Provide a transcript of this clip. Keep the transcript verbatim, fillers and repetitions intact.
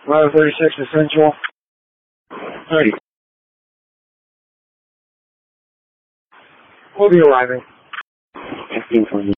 Bravo thirty-six Essential. thirty. We'll be arriving. fifteen twenty.